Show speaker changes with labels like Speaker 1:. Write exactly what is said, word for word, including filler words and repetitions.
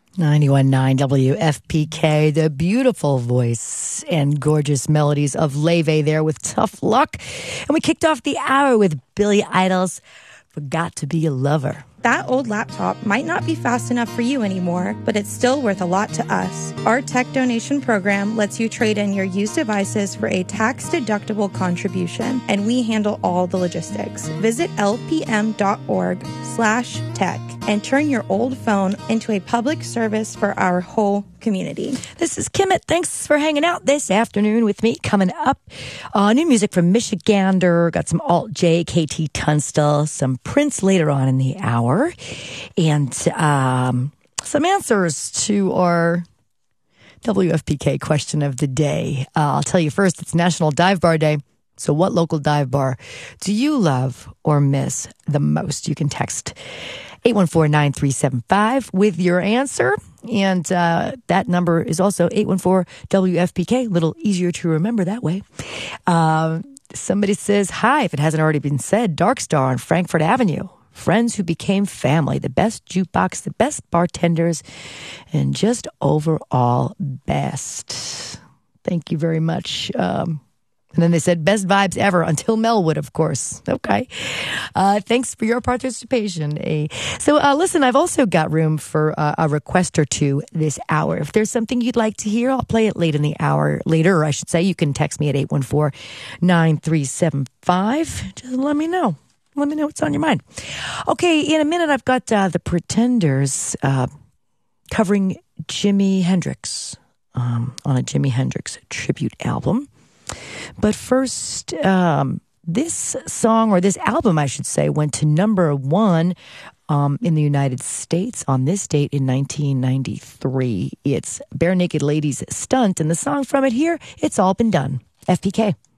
Speaker 1: ninety-one point nine W F P K, the beautiful voice and gorgeous melodies of Leve there with Tough Luck. And we kicked off the hour with Billy Idol's Forgot to Be a Lover.
Speaker 2: That old laptop might not be fast enough for you anymore, but it's still worth a lot to us. Our tech donation program lets you trade in your used devices for a tax-deductible contribution, and we handle all the logistics. Visit lpm.org slash tech and turn your old phone into a public service for our whole community.
Speaker 1: This is Kimmett. Thanks for hanging out this afternoon with me. Coming up, uh, new music from Michigander. Got some Alt-J, K T Tunstall, some Prince later on in the hour, and um, some answers to our W F P K question of the day. Uh, I'll tell you first, it's National Dive Bar Day. So what local dive bar do you love or miss the most? You can text eight one four, nine three seven five with your answer. And uh, that number is also eight one four W F P K. A little easier to remember that way. Uh, somebody says, hi, if it hasn't already been said, Dark Star on Frankfurt Avenue. Friends who became family, the best jukebox, the best bartenders, and just overall best. Thank you very much. Um, And then they said, best vibes ever until Melwood, of course. Okay. Uh, thanks for your participation. Eh? So, uh, listen, I've also got room for uh, a request or two this hour. If there's something you'd like to hear, I'll play it late in the hour. Later, I should say. You can text me at eight one four, nine three seven five. Just let me know. Let me know what's on your mind. Okay, in a minute, I've got uh, the Pretenders uh, covering Jimi Hendrix um, on a Jimi Hendrix tribute album. But first, um, this song, or this album, I should say, went to number one um, in the United States on this date in nineteen ninety-three. It's Bare Naked Ladies' Stunt, and the song from it here, It's All Been Done. F P K.